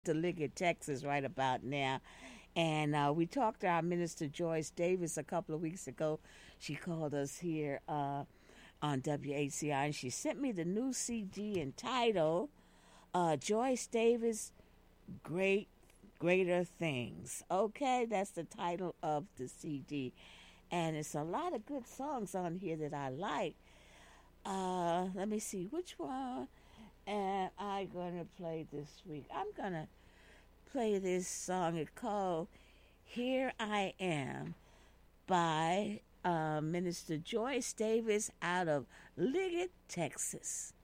to Liggett, Texas, right about now. And we talked to our minister, Joyce Davis, a couple of weeks ago. She called us here on WHCR, and she sent me the new CD entitled Joyce Davis Great Greater Things. Okay, that's the title of the CD. And it's a lot of good songs on here that I like. Let me see which one am I gonna play this week. I'm gonna play this song. It's called "Here I Am" by Minister Joyce Davis out of Liggett, Texas.